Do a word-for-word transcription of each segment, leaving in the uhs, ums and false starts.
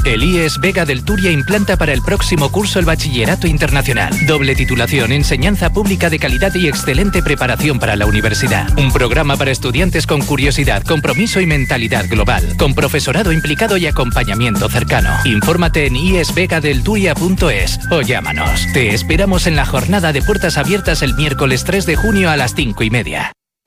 El I E S Vega del Turia implanta para el próximo curso el Bachillerato Internacional. Doble titulación, enseñanza pública de calidad y excelente preparación para la universidad. Un programa para estudiantes con curiosidad, compromiso y mentalidad global. Con profesorado implicado y acompañamiento cercano. Infórmate en i es vega del turia punto es o llámanos. Te esperamos en la jornada de puertas abiertas el miércoles tres de junio a las cinco y media.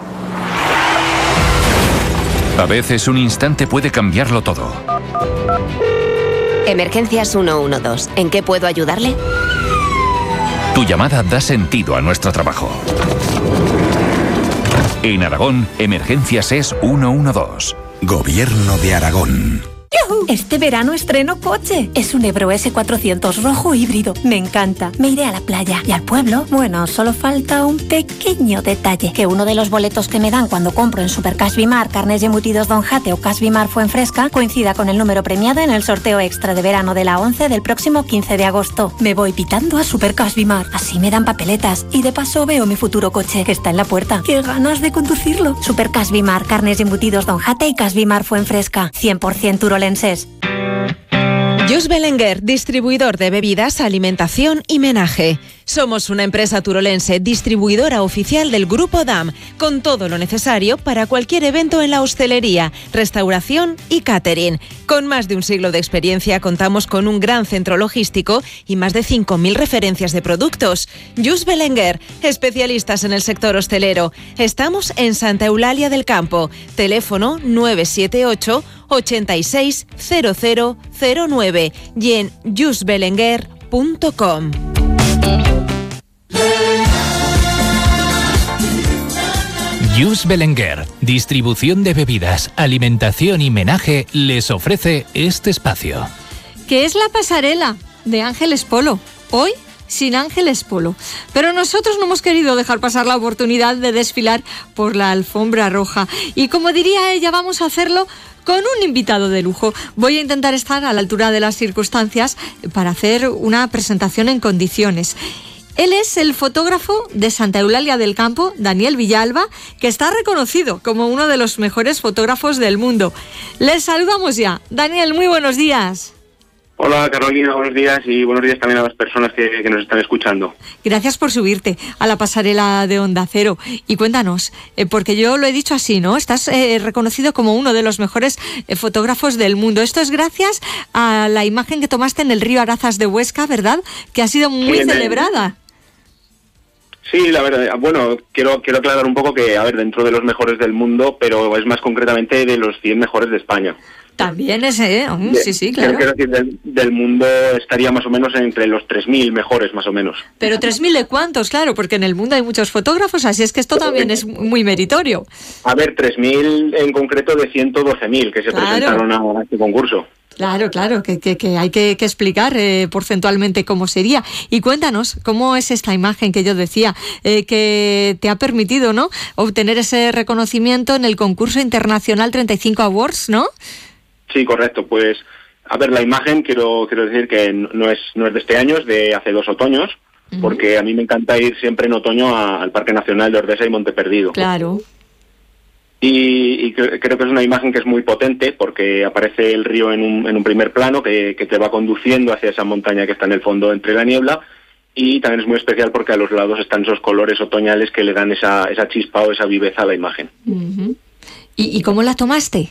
A veces un instante puede cambiarlo todo. Emergencias ciento doce. ¿En qué puedo ayudarle? Tu llamada da sentido a nuestro trabajo. En Aragón, Emergencias es ciento doce. Gobierno de Aragón. Este verano estreno coche. Es un Ebro ese cuatrocientos rojo híbrido. Me encanta. Me iré a la playa y al pueblo. Bueno, solo falta un pequeño detalle. Que uno de los boletos que me dan cuando compro en Supercash Bimar, carnes y embutidos Don Jate o Cash Bimar Fuenfresca coincida con el número premiado en el sorteo extra de verano de la once del próximo quince de agosto. Me voy pitando a Supercash Bimar. Así me dan papeletas y de paso veo mi futuro coche que está en la puerta. ¡Qué ganas de conducirlo! Supercash Bimar, carnes y embutidos Don Jate y Cash Bimar Fuenfresca. cien por ciento urolenses. Jus Belenguer, distribuidor de bebidas, alimentación y menaje. Somos una empresa turolense distribuidora oficial del Grupo D A M, con todo lo necesario para cualquier evento en la hostelería, restauración y catering. Con más de un siglo de experiencia contamos con un gran centro logístico y más de cinco mil referencias de productos. Jus Belenguer, especialistas en el sector hostelero. Estamos en Santa Eulalia del Campo. Teléfono nueve siete ocho, ochenta y seis, cero cero cero nueve y en jus belenguer punto com. Jus Belenguer, distribución de bebidas, alimentación y menaje, les ofrece este espacio. ¿Qué es la pasarela de Ángeles Polo? Hoy sin Ángeles Polo. Pero nosotros no hemos querido dejar pasar la oportunidad de desfilar por la alfombra roja. Y como diría ella, vamos a hacerlo con un invitado de lujo. Voy a intentar estar a la altura de las circunstancias para hacer una presentación en condiciones. Él es el fotógrafo de Santa Eulalia del Campo, Daniel Villalba, que está reconocido como uno de los mejores fotógrafos del mundo. Les saludamos ya. Daniel, muy buenos días. Hola Carolina, buenos días y buenos días también a las personas que, que nos están escuchando. Gracias por subirte a la pasarela de Onda Cero. Y cuéntanos, eh, porque yo lo he dicho así, ¿no? Estás eh, reconocido como uno de los mejores eh, fotógrafos del mundo. Esto es gracias a la imagen que tomaste en el río Arazas de Huesca, ¿verdad? Que ha sido muy sí, celebrada. Sí, la verdad, bueno, quiero quiero aclarar un poco que, a ver, dentro de los mejores del mundo, pero es más concretamente de los cien mejores de España. También ese, ¿eh? Mm, de, sí, sí, claro. Quiero decir, del, del mundo estaría más o menos entre los tres mil mejores, más o menos. ¿Pero tres mil de cuántos? Claro, porque en el mundo hay muchos fotógrafos, así es que esto también es muy meritorio. A ver, tres mil en concreto de ciento doce mil que se claro. presentaron a este concurso. Claro, claro, que, que, que hay que, que explicar eh, porcentualmente cómo sería. Y cuéntanos, ¿cómo es esta imagen que yo decía, eh, que te ha permitido, ¿no?, obtener ese reconocimiento en el concurso internacional treinta y cinco Awards, ¿no? Sí, correcto. Pues, a ver, la imagen quiero quiero decir que no es no es de este año, es de hace dos otoños, uh-huh. porque a mí me encanta ir siempre en otoño a, al Parque Nacional de Ordesa y Monte Perdido. Claro. Y, y creo que es una imagen que es muy potente porque aparece el río en un, en un primer plano que, que te va conduciendo hacia esa montaña que está en el fondo entre la niebla, y también es muy especial porque a los lados están esos colores otoñales que le dan esa, esa chispa o esa viveza a la imagen. Uh-huh. ¿Y, ¿Y cómo la tomaste?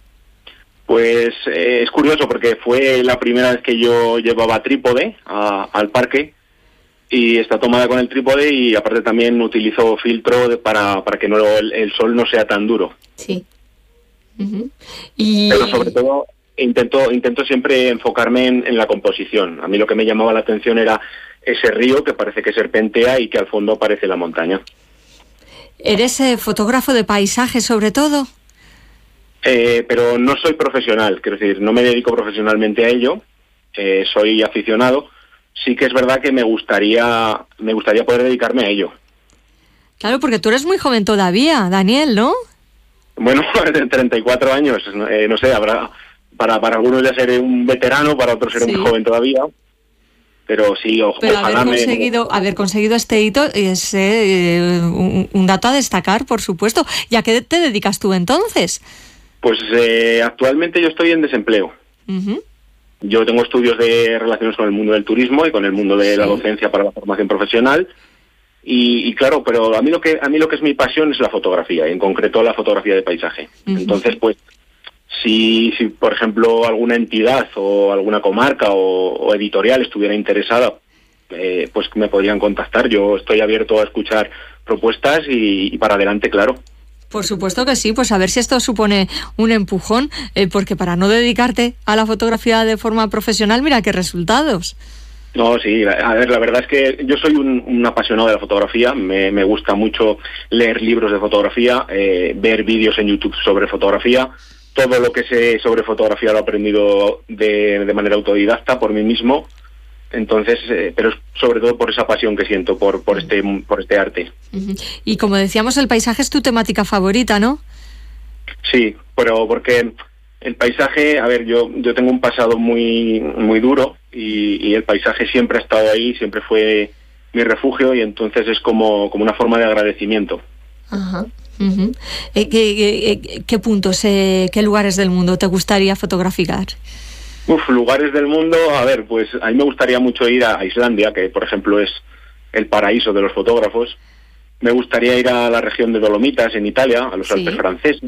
Pues eh, es curioso porque fue la primera vez que yo llevaba trípode a, al parque, y está tomada con el trípode, y aparte también utilizo filtro de, para, para que no el, el sol no sea tan duro. Sí. Uh-huh. Y... Pero sobre todo intento intento siempre enfocarme en, en la composición. A mí lo que me llamaba la atención era ese río que parece que serpentea y que al fondo aparece la montaña. ¿Eres eh, fotógrafo de paisaje sobre todo? Eh, pero no soy profesional, quiero decir, no me dedico profesionalmente a ello, eh, soy aficionado. Sí que es verdad que me gustaría me gustaría poder dedicarme a ello. Claro, porque tú eres muy joven todavía, Daniel, ¿no? Bueno, treinta y cuatro años, eh, no sé, habrá para para algunos ya seré un veterano, para otros seré sí. muy joven todavía. Pero sí, ojo, Pero ojalá haber conseguido, me... haber conseguido este hito es eh, un, un dato a destacar, por supuesto. ¿Y a qué te dedicas tú entonces? Pues eh, actualmente yo estoy en desempleo. Uh-huh. yo tengo estudios de relaciones con el mundo del turismo y con el mundo de sí. la docencia para la formación profesional. Y, y claro, pero a mí lo que a mí lo que es mi pasión es la fotografía, y en concreto la fotografía de paisaje. Uh-huh. Entonces, pues, si, si por ejemplo alguna entidad o alguna comarca o, o editorial estuviera interesada, eh, pues me podrían contactar. Yo estoy abierto a escuchar propuestas y, y para adelante, claro. Por supuesto que sí, pues a ver si esto supone un empujón, eh, porque para no dedicarte a la fotografía de forma profesional, mira qué resultados. No, sí, a ver, la verdad es que yo soy un, un apasionado de la fotografía, me, me gusta mucho leer libros de fotografía, eh, ver vídeos en YouTube sobre fotografía, todo lo que sé sobre fotografía lo he aprendido de, de manera autodidacta por mí mismo, entonces, eh, pero es sobre todo por esa pasión que siento por, por, este, por este arte. Y como decíamos, el paisaje es tu temática favorita, ¿no? Sí, pero porque el paisaje, a ver, yo yo tengo un pasado muy muy duro y, y el paisaje siempre ha estado ahí, siempre fue mi refugio y entonces es como, como una forma de agradecimiento. Ajá. Uh-huh. ¿Qué, qué, qué puntos, eh, qué lugares del mundo te gustaría fotografiar? Uf, lugares del mundo, a ver, pues a mí me gustaría mucho ir a Islandia, que por ejemplo es el paraíso de los fotógrafos. Me gustaría ir a la región de Dolomitas en Italia, a los sí. Alpes franceses.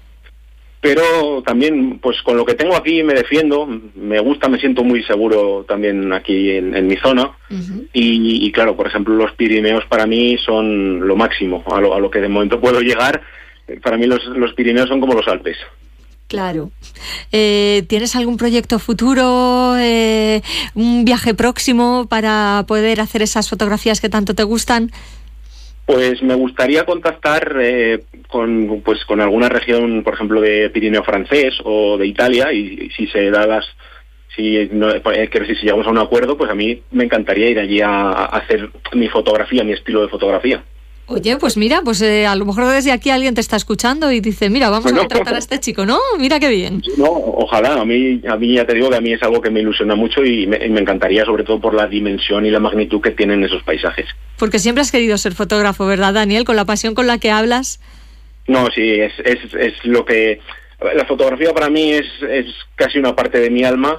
Pero también, pues con lo que tengo aquí me defiendo, me gusta, me siento muy seguro también aquí en, en mi zona. Uh-huh. Y, y claro, por ejemplo, los Pirineos para mí son lo máximo, a lo, a lo que de momento puedo llegar. Para mí los, los Pirineos son como los Alpes. Claro. Eh, ¿Tienes algún proyecto futuro, eh, un viaje próximo para poder hacer esas fotografías que tanto te gustan? Pues me gustaría contactar eh, con pues con alguna región, por ejemplo, de Pirineo francés o de Italia, y, y si se da las si no, eh, que si llegamos a un acuerdo, pues a mí me encantaría ir allí a, a hacer mi fotografía, mi estilo de fotografía. Oye, pues mira, pues eh, a lo mejor desde aquí alguien te está escuchando y dice, mira, vamos bueno, a contratar a este chico, ¿no? Mira qué bien. No, ojalá, a mí, a mí ya te digo que a mí es algo que me ilusiona mucho y me, y me encantaría, sobre todo por la dimensión y la magnitud que tienen esos paisajes. Porque siempre has querido ser fotógrafo, ¿verdad, Daniel? Con la pasión con la que hablas. No, sí, es, es, es lo que... La fotografía para mí es, es casi una parte de mi alma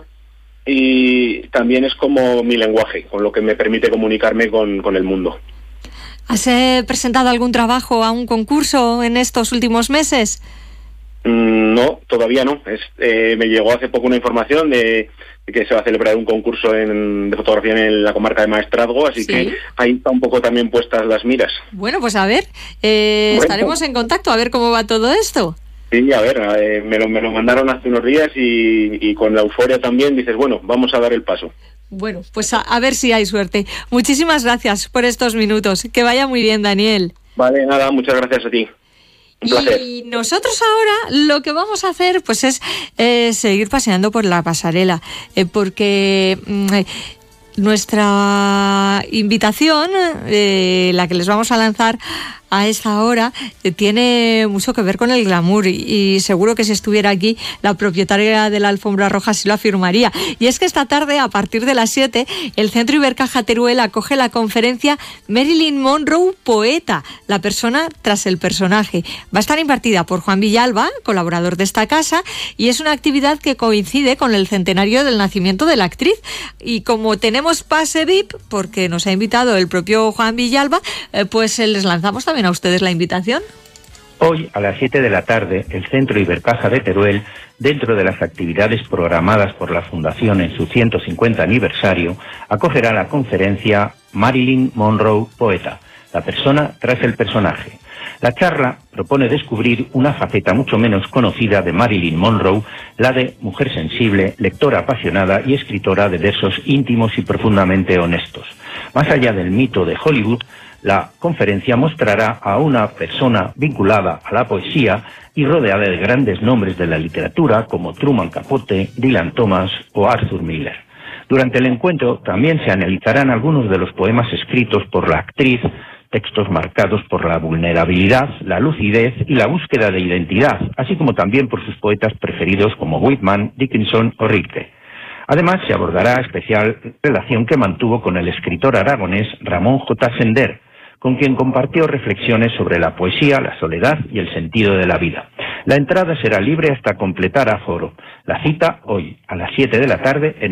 y también es como mi lenguaje, con lo que me permite comunicarme con, con el mundo. ¿Has eh, presentado algún trabajo a un concurso en estos últimos meses? Mm, no, todavía no. Es, eh, me llegó hace poco una información de, de que se va a celebrar un concurso en, de fotografía en la comarca de Maestrazgo, así ¿sí? que ahí está un poco también puestas las miras. Bueno, pues a ver, eh, bueno. estaremos en contacto a ver cómo va todo esto. Sí, a ver, eh, me, lo, me lo mandaron hace unos días y, y con la euforia también dices, bueno, vamos a dar el paso. Bueno, pues a, a ver si hay suerte. Muchísimas gracias por estos minutos. Que vaya muy bien, Daniel. Vale, nada, muchas gracias a ti. Un placer. Y nosotros ahora lo que vamos a hacer pues es eh, seguir paseando por la pasarela, eh, porque eh, nuestra invitación, eh, la que les vamos a lanzar a esta hora, eh, tiene mucho que ver con el glamour y, y seguro que si estuviera aquí la propietaria de la alfombra roja sí lo afirmaría. Y es que esta tarde, a partir de las siete, el Centro Ibercaja Teruel acoge la conferencia Marilyn Monroe Poeta, la persona tras el personaje. Va a estar impartida por Juan Villalba, colaborador de esta casa, y es una actividad que coincide con el centenario del nacimiento de la actriz. Y como tenemos pase V I P, porque nos ha invitado el propio Juan Villalba, eh, pues les lanzamos también a ustedes la invitación. Hoy, a las siete de la tarde, el Centro Ibercaja de Teruel, dentro de las actividades programadas por la Fundación en su ciento cincuenta aniversario, acogerá la conferencia Marilyn Monroe Poeta, la persona tras el personaje. La charla propone descubrir una faceta mucho menos conocida de Marilyn Monroe, la de mujer sensible, lectora apasionada y escritora de versos íntimos y profundamente honestos. Más allá del mito de Hollywood, la conferencia mostrará a una persona vinculada a la poesía y rodeada de grandes nombres de la literatura como Truman Capote, Dylan Thomas o Arthur Miller. Durante el encuentro también se analizarán algunos de los poemas escritos por la actriz, textos marcados por la vulnerabilidad, la lucidez y la búsqueda de identidad, así como también por sus poetas preferidos como Whitman, Dickinson o Rilke. Además, se abordará especial relación que mantuvo con el escritor aragonés Ramón J. Sender, con quien compartió reflexiones sobre la poesía, la soledad y el sentido de la vida. La entrada será libre hasta completar aforo. La cita hoy a las siete de la tarde en